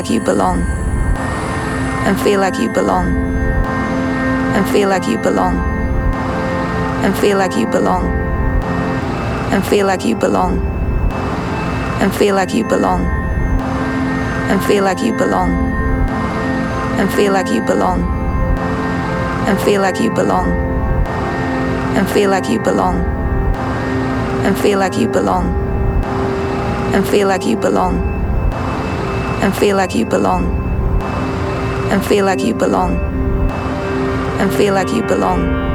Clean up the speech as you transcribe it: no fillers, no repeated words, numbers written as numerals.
you belong, and feel like you belong, and feel like you belong, and feel like you belong, and feel like you belong, and feel like you belong, and feel like you belong, and feel like you belong, and feel like you belong, and feel like you belong, and feel like you belong, and feel like you belong, and feel like you belong, and feel like you belong, and feel like you belong.